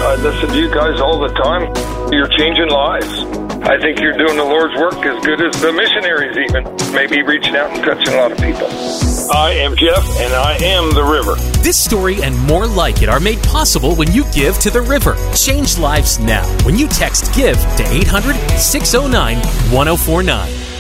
I listen to you guys all the time. You're changing lives. I think you're doing the Lord's work as good as the missionaries even. Maybe reaching out and touching a lot of people. I am Jeff, and I am the river. This story and more like it are made possible when you give to the river. Change lives now when you text GIVE to 800-609-1049.